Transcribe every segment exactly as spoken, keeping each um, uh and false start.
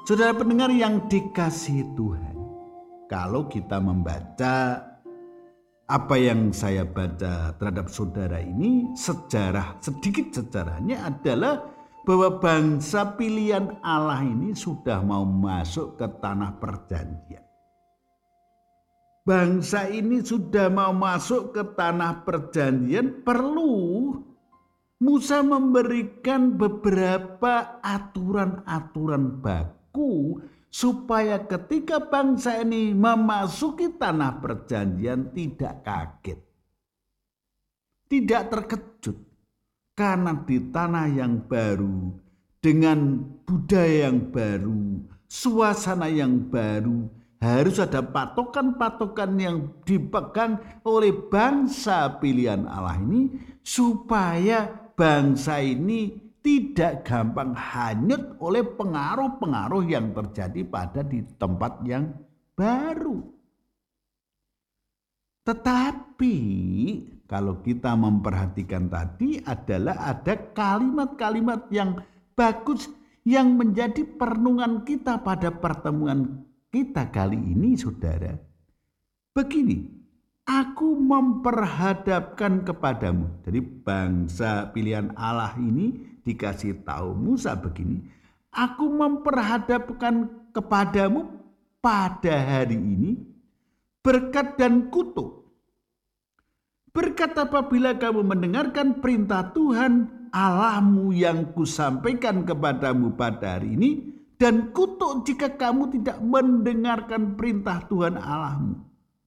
Saudara pendengar yang dikasihi Tuhan, kalau kita membaca apa yang saya baca terhadap saudara ini, sejarah, sedikit sejarahnya adalah bahwa bangsa pilihan Allah ini sudah mau masuk ke tanah perjanjian. Bangsa ini sudah mau masuk ke tanah perjanjian, perlu Musa memberikan beberapa aturan-aturan baku supaya ketika bangsa ini memasuki tanah perjanjian tidak kaget, tidak terkejut, karena di tanah yang baru, dengan budaya yang baru, suasana yang baru, harus ada patokan-patokan yang dipegang oleh bangsa pilihan Allah ini supaya bangsa ini tidak gampang hanyut oleh pengaruh-pengaruh yang terjadi pada di tempat yang baru. Tetapi kalau kita memperhatikan tadi adalah ada kalimat-kalimat yang bagus yang menjadi perenungan kita pada pertemuan kita kali ini, saudara. Begini, aku memperhadapkan kepadamu. Jadi bangsa pilihan Allah ini dikasih tahu Musa begini, aku memperhadapkan kepadamu pada hari ini berkat dan kutuk. Berkat apabila kamu mendengarkan perintah Tuhan Allahmu yang kusampaikan kepadamu pada hari ini, dan kutuk jika kamu tidak mendengarkan perintah Tuhan Allahmu.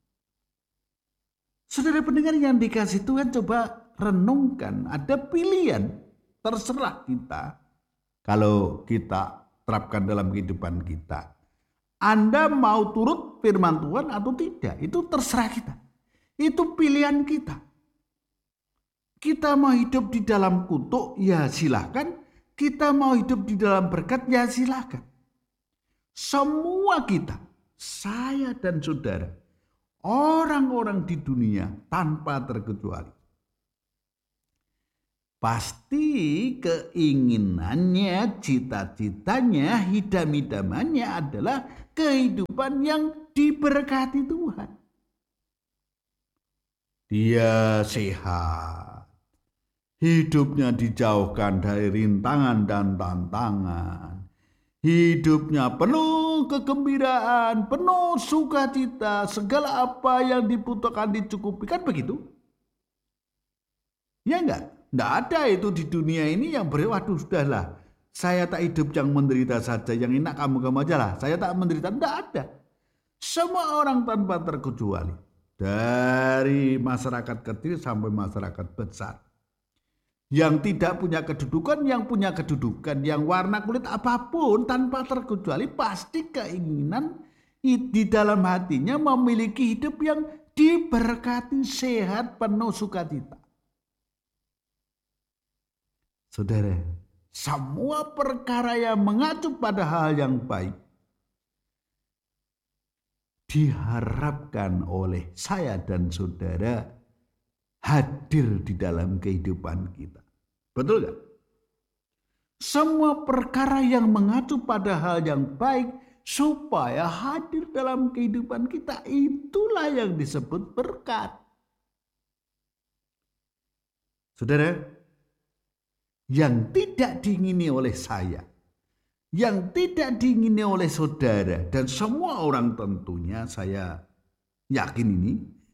Saudara pendengar yang dikasih Tuhan, coba renungkan, ada pilihan, terserah kita. Kalau kita terapkan dalam kehidupan kita, Anda mau turut firman Tuhan atau tidak, itu terserah kita. Itu pilihan kita. Kita mau hidup di dalam kutuk, ya silakan. Kita mau hidup di dalam berkat, ya silakan. Semua kita, saya dan saudara, orang-orang di dunia tanpa terkecuali, pasti keinginannya, cita-citanya, hidam-hidamannya adalah kehidupan yang diberkati Tuhan. Dia sehat, hidupnya dijauhkan dari rintangan dan tantangan. Hidupnya penuh kegembiraan, penuh sukacita, segala apa yang dibutuhkan dicukupi. Kan begitu? Ya enggak? Enggak ada itu di dunia ini yang ber, waduh sudahlah, saya tak hidup yang menderita saja, yang enak kamu-kamu aja lah, saya tak menderita. Enggak ada. Semua orang tanpa terkecuali, dari masyarakat kecil sampai masyarakat besar, yang tidak punya kedudukan, yang punya kedudukan, yang warna kulit apapun tanpa terkecuali, pasti keinginan di dalam hatinya memiliki hidup yang diberkati, sehat, penuh sukacita. Saudara, semua perkara yang mengacu pada hal yang baik diharapkan oleh saya dan saudara hadir di dalam kehidupan kita. Betul gak? Semua perkara yang mengacu pada hal yang baik supaya hadir dalam kehidupan kita, itulah yang disebut berkat. Saudara, yang tidak diingini oleh saya, yang tidak diingini oleh saudara dan semua orang, tentunya saya yakin ini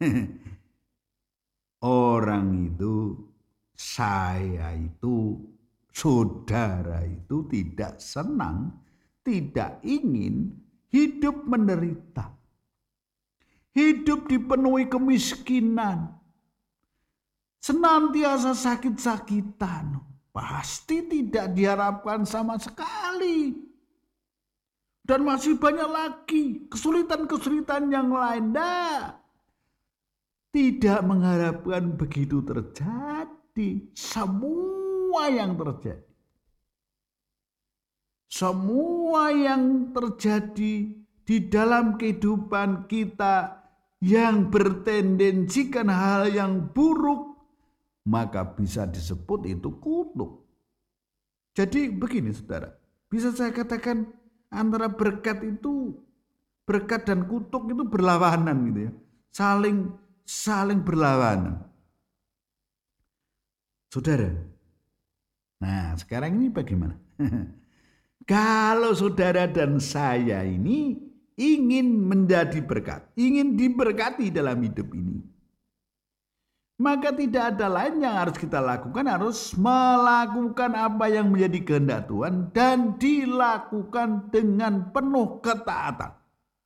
orang itu, saya itu, saudara itu tidak senang, tidak ingin hidup menderita, hidup dipenuhi kemiskinan, senantiasa sakit-sakitan. Pasti tidak diharapkan sama sekali. Dan masih banyak lagi kesulitan-kesulitan yang lain. Nah, tidak mengharapkan begitu terjadi. Semua yang terjadi, semua yang terjadi di dalam kehidupan kita yang bertendensikan hal yang buruk, maka bisa disebut itu kutuk. Jadi begini saudara, bisa saya katakan antara berkat itu, berkat dan kutuk itu berlawanan gitu ya. Saling saling berlawanan. Saudara. Nah, sekarang ini bagaimana? Kalau saudara dan saya ini ingin menjadi berkat, ingin diberkati dalam hidup ini, maka tidak ada lain yang harus kita lakukan, harus melakukan apa yang menjadi kehendak Tuhan dan dilakukan dengan penuh ketaatan.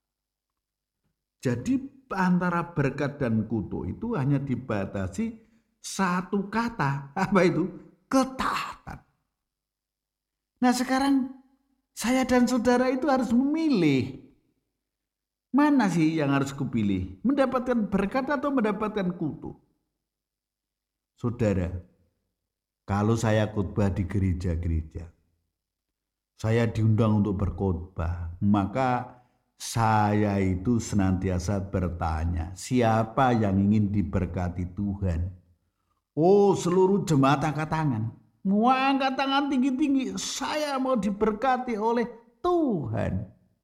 Jadi antara berkat dan kutuk itu hanya dibatasi satu kata, apa itu? Ketaatan. Nah sekarang saya dan saudara itu harus memilih. Mana sih yang harus kupilih? Mendapatkan berkat atau mendapatkan kutuk? Saudara, kalau saya khotbah di gereja-gereja, saya diundang untuk berkhotbah, maka saya itu senantiasa bertanya, siapa yang ingin diberkati Tuhan? Oh, seluruh jemaat angkat tangan. Mau angkat tangan tinggi-tinggi, saya mau diberkati oleh Tuhan.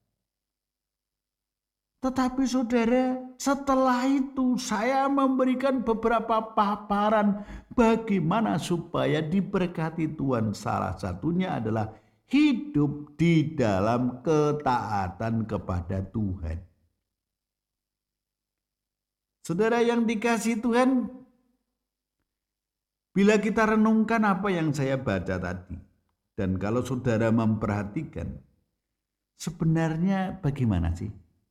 Tetapi saudara, setelah itu saya memberikan beberapa paparan bagaimana supaya diberkati Tuhan. Salah satunya adalah hidup di dalam ketaatan kepada Tuhan. Saudara yang dikasihi Tuhan, bila kita renungkan apa yang saya baca tadi, dan kalau saudara memperhatikan, sebenarnya bagaimana sih?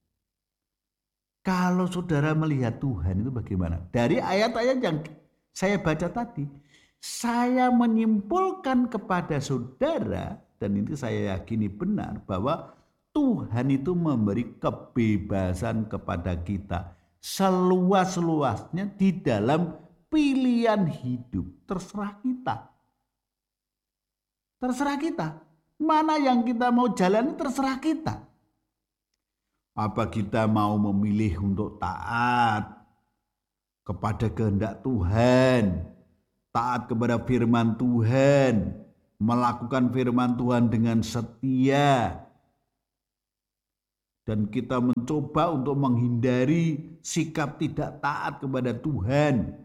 Kalau saudara melihat Tuhan itu bagaimana? Dari ayat-ayat yang saya baca tadi, saya menyimpulkan kepada saudara, dan itu saya yakini benar, bahwa Tuhan itu memberi kebebasan kepada kita seluas-luasnya di dalam pilihan hidup. Terserah kita. Terserah kita. Mana yang kita mau jalani terserah kita. Apa kita mau memilih untuk taat kepada kehendak Tuhan, taat kepada firman Tuhan, melakukan firman Tuhan dengan setia, dan kita mencoba untuk menghindari sikap tidak taat kepada Tuhan.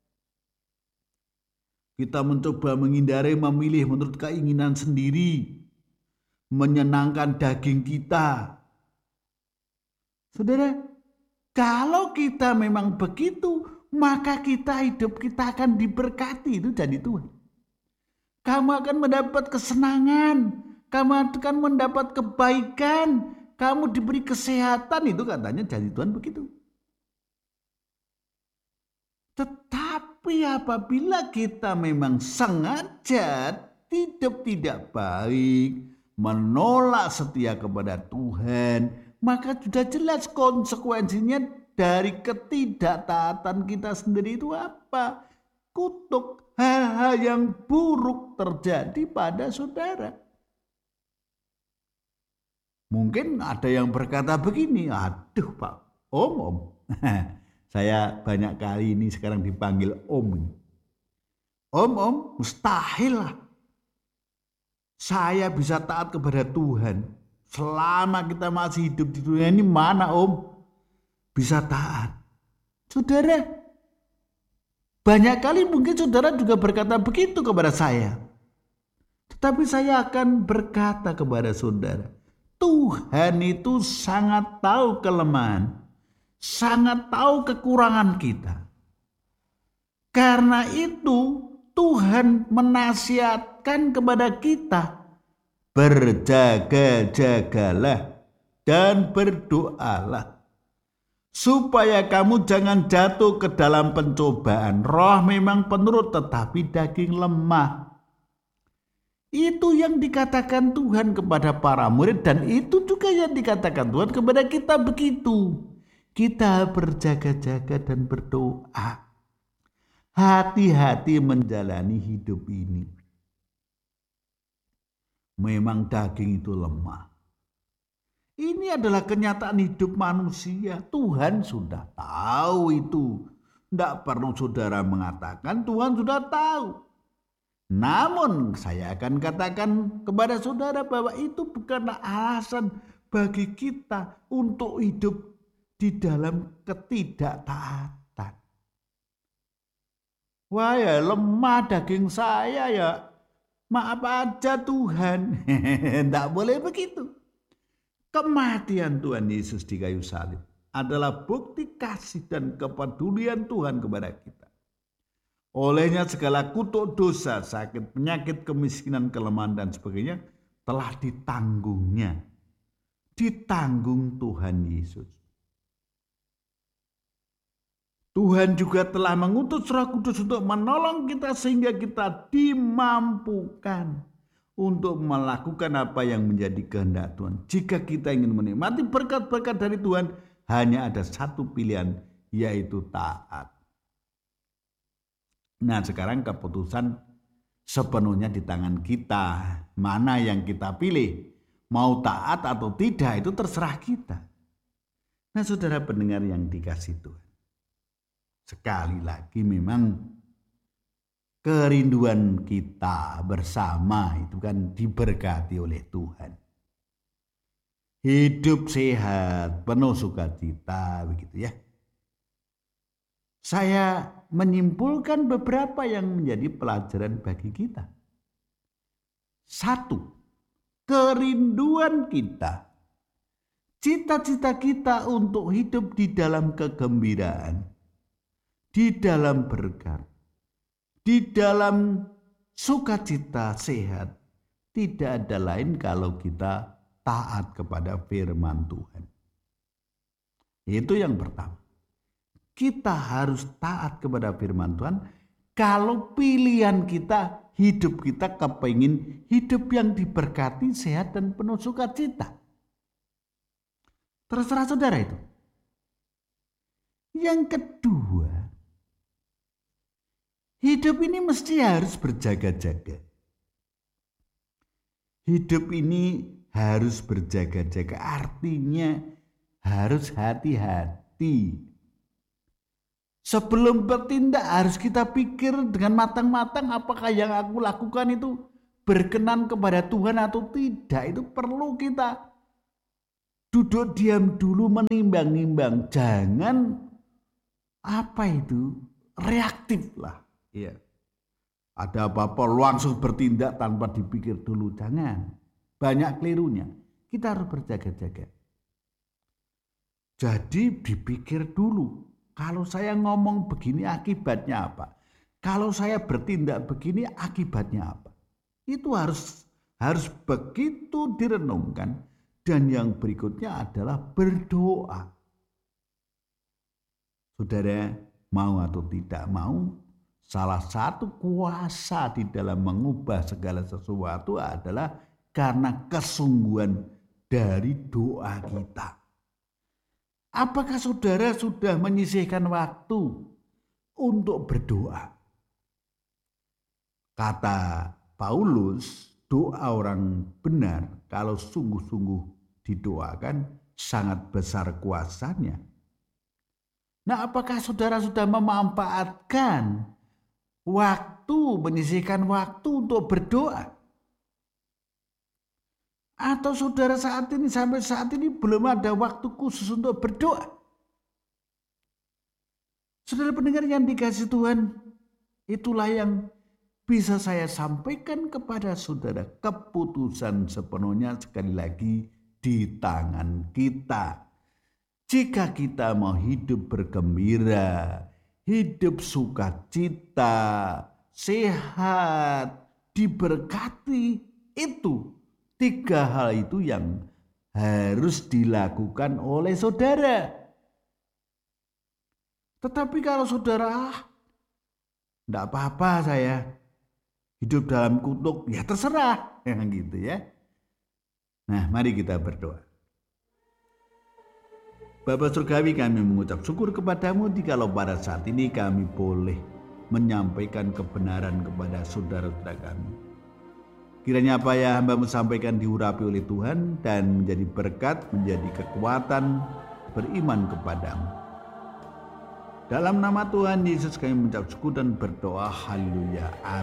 Kita mencoba menghindari memilih menurut keinginan sendiri, menyenangkan daging kita. Saudara, kalau kita memang begitu, maka kita hidup kita akan diberkati, itu jadi Tuhan. Kamu akan mendapat kesenangan, kamu akan mendapat kebaikan, kamu diberi kesehatan, itu katanya jadi Tuhan begitu. Tetapi apabila kita memang sengaja hidup tidak baik, menolak setia kepada Tuhan, maka sudah jelas konsekuensinya dari ketidaktaatan kita sendiri itu apa? Kutuk, hal-hal yang buruk terjadi pada saudara. Mungkin ada yang berkata begini, aduh Pak, Om, Om. Saya banyak kali ini sekarang dipanggil Om. Om, Om, mustahil lah saya bisa taat kepada Tuhan. Selama kita masih hidup di dunia ini, mana Om bisa taat? Saudara, banyak kali mungkin saudara juga berkata begitu kepada saya. Tetapi saya akan berkata kepada saudara, Tuhan itu sangat tahu kelemahan, sangat tahu kekurangan kita. Karena itu Tuhan menasihatkan kepada kita, berjaga-jagalah dan berdoalah supaya kamu jangan jatuh ke dalam pencobaan. Roh memang penurut tetapi daging lemah. Itu yang dikatakan Tuhan kepada para murid, dan itu juga yang dikatakan Tuhan kepada kita begitu. Kita berjaga-jaga dan berdoa. Hati-hati menjalani hidup ini. Memang daging itu lemah. Ini adalah kenyataan hidup manusia. Tuhan sudah tahu itu. Tidak perlu saudara mengatakan, Tuhan sudah tahu. Namun saya akan katakan kepada saudara bahwa itu bukanlah alasan bagi kita untuk hidup di dalam ketidaktaatan. Wah ya lemah daging saya ya, maaf aja Tuhan. Tidak boleh begitu. Kematian Tuhan Yesus di kayu salib adalah bukti kasih dan kepedulian Tuhan kepada kita. Olehnya segala kutuk dosa, sakit, penyakit, kemiskinan, kelemahan dan sebagainya telah ditanggungnya. Ditanggung Tuhan Yesus. Tuhan juga telah mengutus Roh Kudus untuk menolong kita sehingga kita dimampukan untuk melakukan apa yang menjadi kehendak Tuhan. Jika kita ingin menikmati berkat-berkat dari Tuhan, hanya ada satu pilihan, yaitu taat. Nah, sekarang keputusan sepenuhnya di tangan kita. Mana yang kita pilih? Mau taat atau tidak, itu terserah kita. Nah, saudara pendengar yang dikasihi Tuhan. Sekali lagi memang kerinduan kita bersama itu kan diberkati oleh Tuhan. Hidup sehat, penuh sukacita, begitu ya. Saya menyimpulkan beberapa yang menjadi pelajaran bagi kita. Satu, kerinduan kita, cita-cita kita untuk hidup di dalam kegembiraan, di dalam berkat, di dalam sukacita sehat, tidak ada lain kalau kita taat kepada firman Tuhan. Itu yang pertama. Kita harus taat kepada firman Tuhan kalau pilihan kita, hidup kita kepingin hidup yang diberkati, sehat dan penuh sukacita. Terserah saudara itu. Yang kedua, hidup ini mesti harus berjaga-jaga. Hidup ini harus berjaga-jaga, artinya harus hati-hati. Sebelum bertindak harus kita pikir dengan matang-matang apakah yang aku lakukan itu berkenan kepada Tuhan atau tidak. Itu perlu kita duduk diam dulu menimbang-nimbang. Jangan apa itu reaktif lah. Iya. Ada apa-apa langsung bertindak tanpa dipikir dulu. Jangan. Banyak kelirunya. Kita harus berjaga-jaga. Jadi dipikir dulu. Kalau saya ngomong begini akibatnya apa? Kalau saya bertindak begini akibatnya apa? Itu harus harus begitu direnungkan. Dan yang berikutnya adalah berdoa. Saudara mau atau tidak mau, salah satu kuasa di dalam mengubah segala sesuatu adalah karena kesungguhan dari doa kita. Apakah saudara sudah menyisihkan waktu untuk berdoa? Kata Paulus, doa orang benar kalau sungguh-sungguh didoakan sangat besar kuasanya. Nah, apakah saudara sudah memanfaatkan waktu, menyisihkan waktu untuk berdoa? Atau saudara saat ini sampai saat ini belum ada waktu khusus untuk berdoa? Saudara pendengar yang dikasihi Tuhan, itulah yang bisa saya sampaikan kepada saudara. Keputusan sepenuhnya sekali lagi di tangan kita. Jika kita mau hidup bergembira, hidup sukacita, sehat, diberkati, itu tiga hal itu yang harus dilakukan oleh saudara. Tetapi kalau saudara, ah, enggak apa-apa saya hidup dalam kutuk, ya terserah, yang gitu ya. Nah, mari kita berdoa. Bapa Surgawi, kami mengucap syukur kepadamu jikalau pada saat ini kami boleh menyampaikan kebenaran kepada saudara-saudara kami. Kiranya apa yang hamba-Mu sampaikan diurapi oleh Tuhan dan menjadi berkat, menjadi kekuatan beriman kepadamu. Dalam nama Tuhan Yesus kami mengucap syukur dan berdoa. Haleluya. Amin.